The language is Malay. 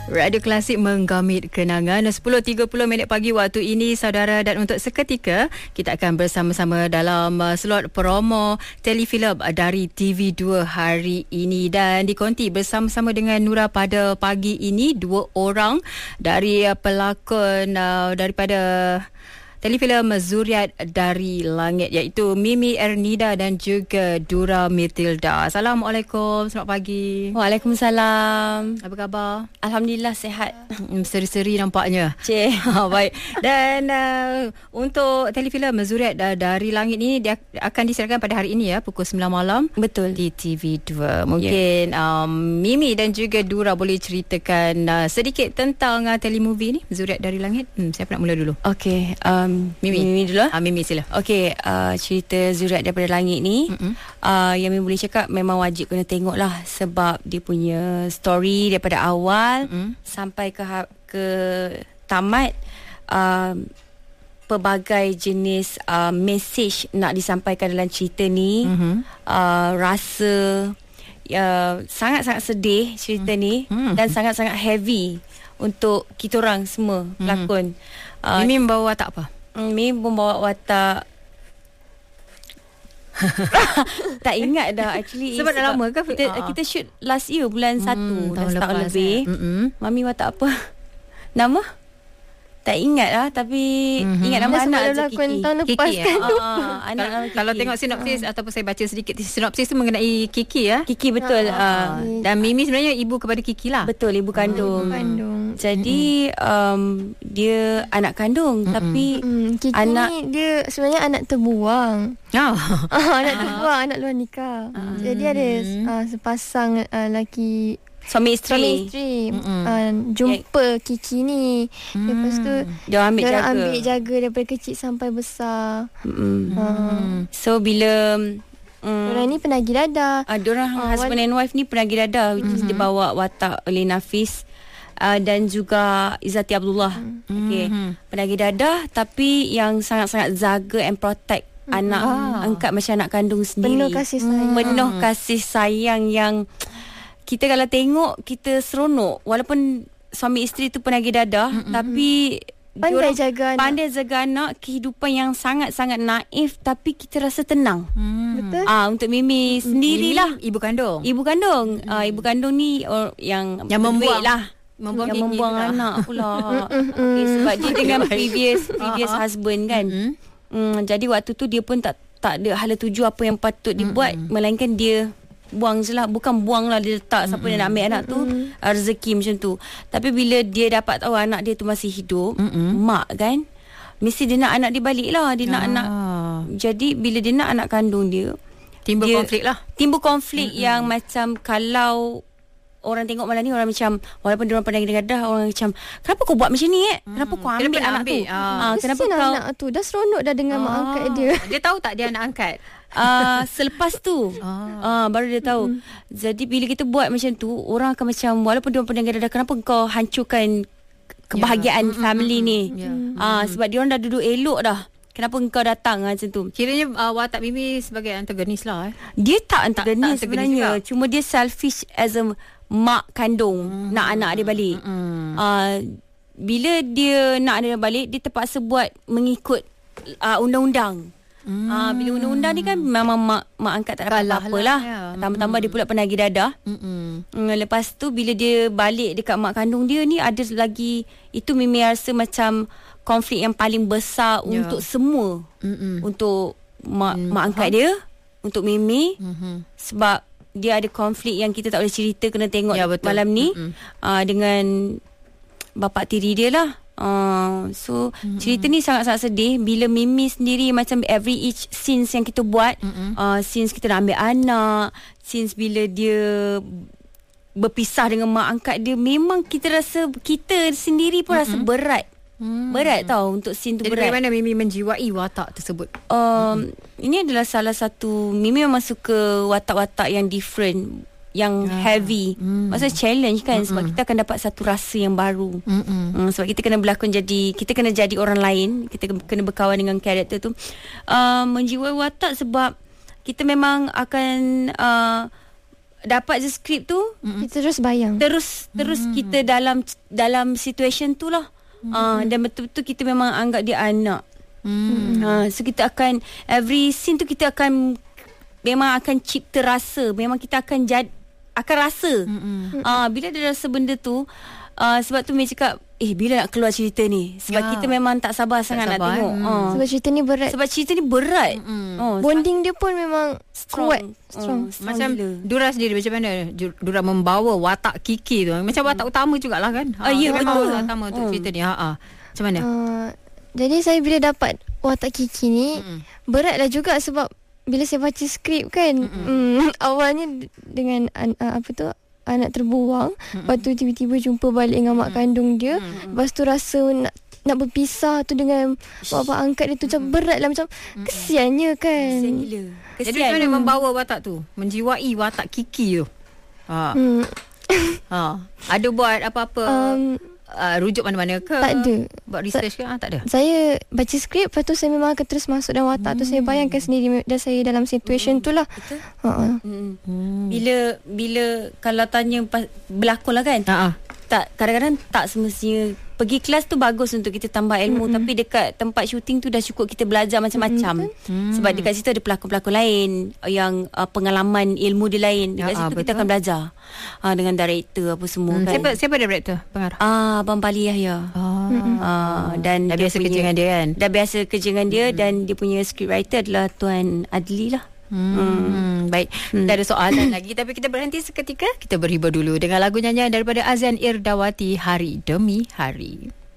Radio Klasik menggamit kenangan 10.30 minit pagi waktu ini saudara, dan untuk seketika kita akan bersama-sama dalam slot promo telefilm dari TV2 hari ini, dan dikonti bersama-sama dengan Nura pada pagi ini dua orang dari pelakon daripada telefilm Zuriat dari Langit, iaitu Mimi Ernida dan juga Dura Matilda. Assalamualaikum, selamat pagi. Waalaikumsalam. Apa khabar? Alhamdulillah sihat. Seri-seri nampaknya. Cik. Baik. Dan untuk telefilm Zuriat dari Langit ini dia akan disiarkan pada hari ini ya, pukul 9 malam. Betul. Di TV2. Mungkin Mimi dan juga Dura boleh ceritakan sedikit tentang telemovie ni, Zuriat dari Langit. Siapa nak mula dulu? Okey, Mimi dulu. Mimi sila. Okey, cerita Zuriat daripada Langit ni, yang Mimi boleh cakap memang wajib kena tengok lah, sebab dia punya story daripada awal sampai ke tamat, pelbagai jenis message nak disampaikan dalam cerita ni. Rasa sangat-sangat sedih cerita ni, dan sangat-sangat heavy untuk kita orang semua pelakon. Mimi membawa watak apa? Mimi membawa watak tak ingat dah actually. Sebab dah lama ke? Kita shoot last year bulan 1, tahun setahun lepas, lebih. Mami watak apa? Nama? Tak ingat lah, tapi ingat nama anak tu, Kiki. Tahun lepas Kiki, kan. Anak nama Kiki. Kalau tengok sinopsis ataupun saya baca sedikit sinopsis tu mengenai Kiki ya. Kiki betul. Dan Mimi sebenarnya ibu kepada Kiki lah. Betul, ibu kandung. Jadi dia anak kandung, tapi Kiki anak ni dia sebenarnya anak terbuang. Anak terbuang, anak luar nikah. Jadi ada sepasang lelaki, suami isteri. Jumpa Kiki ni. Lepas tu dia ambil jaga daripada kecil sampai besar. So bila Diorang ni penagih dadah. Diorang husband and wife ni penagih dadah, which is dibawa watak oleh Nafis dan juga Izzati Abdullah. Penagih dadah, tapi yang sangat-sangat jaga and protect anak angkat macam anak kandung sendiri. Penuh kasih sayang. Penuh kasih sayang yang kita kalau tengok kita seronok, walaupun suami isteri tu penagih dadah, tapi pandai jaga anak, kehidupan yang sangat-sangat naif, tapi kita rasa tenang. Betul. Untuk Mimi sendirilah, ibu kandung. Ibu kandung ni yang membuang lah. Membuang anak pula. Sebab dia dengan previous husband kan. Jadi waktu tu dia pun tak ada hala tuju apa yang patut dibuat, melainkan dia buang je lah. Bukan buang lah, dia letak siapa yang nak ambil anak tu, rezeki macam tu. Tapi bila dia dapat tahu anak dia tu masih hidup, mak kan, mesti dia nak anak dia balik lah. Dia nak anak. Jadi bila dia nak anak kandung dia, timbul konflik lah. Timbul konflik yang macam, kalau orang tengok malam ni, orang macam, walaupun dia orang pandang dadah, orang macam, kenapa kau buat macam ni kenapa kau ambil anak tu? Kenapa kau anak tu dah seronok dah dengan mak angkat dia. Dia tahu tak dia anak angkat? Selepas tu baru dia tahu. Jadi bila kita buat macam tu, orang akan macam, walaupun dia orang pandang dadah, kenapa kau hancurkan kebahagiaan family ni? Sebab dia orang dah duduk elok dah, kenapa engkau datang macam tu? Kiranya watak Mimi sebagai antagonis lah. Dia tak antagonis sebenarnya, cuma dia selfish as a mak kandung, nak anak dia balik. Bila dia nak dia balik, dia terpaksa buat mengikut undang-undang. Bila undang-undang ni kan memang mak angkat tak dapat apa-apa lah. Tambah-tambah dia pula penagih dadah. Lepas tu bila dia balik dekat mak kandung dia ni, ada lagi, itu Mimi rasa macam konflik yang paling besar untuk semua. Untuk mak angkat dia, untuk Mimi, sebab dia ada konflik yang kita tak boleh cerita, kena tengok malam ni dengan bapa tiri dia lah. So cerita ni sangat-sangat sedih. Bila Mimi sendiri, macam each scenes yang kita buat, scenes kita nak ambil anak, scenes bila dia berpisah dengan mak angkat dia, memang kita rasa, kita sendiri pun rasa berat. Berat tau untuk scene tu. Jadi berat. bagaimana Mimi menjiwai watak tersebut? Ini adalah salah satu, Mimi memang suka watak-watak yang different, yang heavy. Maksudnya challenge kan, sebab kita akan dapat satu rasa yang baru. Sebab kita kena berlakon kita kena jadi orang lain, kita kena berkawan dengan karakter tu. Menjiwai watak sebab kita memang akan dapat je skrip tu, kita terus bayang. Terus kita dalam situation tu lah. Dan betul-betul kita memang anggap dia anak. So kita akan, every scene tu kita akan memang akan cipta rasa. Memang kita akan rasa. Bila dia rasa benda tu, sebab tu Mei cakap, bila nak keluar cerita ni? Sebab kita memang tak sabar sangat nak tengok. Sebab cerita ni berat. Bonding dia pun memang kuat. Strong. Macam Dura sendiri macam mana Dura membawa watak Kiki tu? Macam watak utama jugalah kan? Ya, betul. Watak utama untuk cerita ni. Macam mana? Jadi saya bila dapat watak Kiki ni, beratlah juga sebab bila saya baca skrip kan, awalnya dengan anak terbuang, lepas tu tiba-tiba jumpa balik dengan mak kandung dia, lepas tu rasa nak berpisah tu dengan bapa angkat dia tu, macam berat lah, macam kesiannya kan. Kesian gila. Jadi macam mana membawa watak tu, menjiwai watak Kiki tu? Ada buat apa-apa rujuk mana-mana ke? Tak ada. Buat research ke? Tak ada. Saya baca skrip, lepas tu saya memang akan terus masuk dalam watak tu. Saya bayangkan sendiri dan saya dalam situation tu lah. Bila kalau tanya berlakon lah kan, tak, kadang-kadang tak semestinya pergi kelas tu bagus untuk kita tambah ilmu, tapi dekat tempat syuting tu dah cukup kita belajar macam-macam. Sebab dekat situ ada pelakon-pelakon lain yang pengalaman ilmu dia lain. Dekat situ kita akan belajar dengan director apa semua kan. Siapa director pengarah? Abang Bali Yahya. Dan dah biasa kerja dengan dia kan? Dah biasa kerja dengan dia, dan dia punya scriptwriter adalah Tuan Adli lah. Baik, tak ada soalan lagi, tapi kita berhenti seketika. Kita berhibur dulu dengan lagu nyanyian daripada Azan Irdawati, Hari Demi Hari.